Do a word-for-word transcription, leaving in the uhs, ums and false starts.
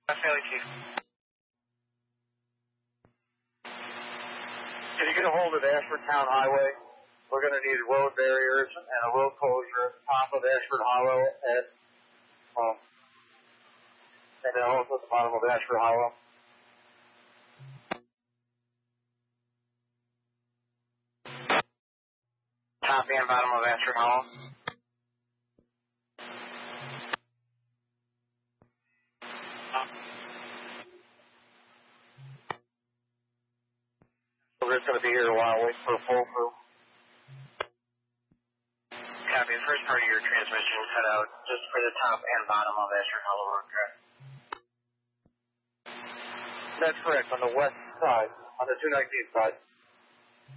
Family Chief. Can you get a hold of Ashford Town Highway? We're going to need road barriers and a road closure at the top of Ashford Hollow at, um, and then also at the bottom of Ashford Hollow. Top and bottom of Ashford Hollow. We're just going to be here a while waiting for a full crew. Copy. The first part of your transmission cut out just for the top and bottom of Ashford Hollow Road, correct? That's correct, on the west side, on the two nineteen side.